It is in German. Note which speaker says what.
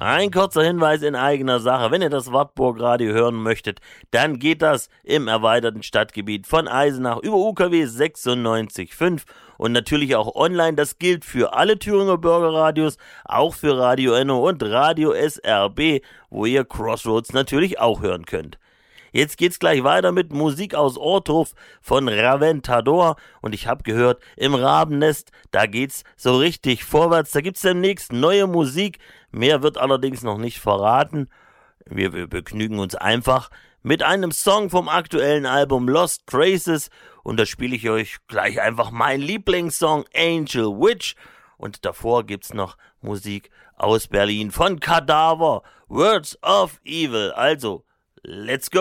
Speaker 1: Ein kurzer Hinweis in eigener Sache. Wenn ihr das Wartburg Radio hören möchtet, dann geht das im erweiterten Stadtgebiet von Eisenach über UKW 96.5 und natürlich auch online. Das gilt für alle Thüringer Bürgerradios, auch für Radio Enno und Radio SRB, wo ihr Crossroads natürlich auch hören könnt. Jetzt geht's gleich weiter mit Musik aus Ortruf von Raventador und ich habe gehört, im Rabennest, da geht's so richtig vorwärts, da gibt's demnächst neue Musik, mehr wird allerdings noch nicht verraten. Wir begnügen uns einfach mit einem Song vom aktuellen Album Lost Traces und da spiele ich euch gleich einfach meinen Lieblingssong Angel Witch und davor gibt's noch Musik aus Berlin von Kadaver, Words of Evil, also let's go!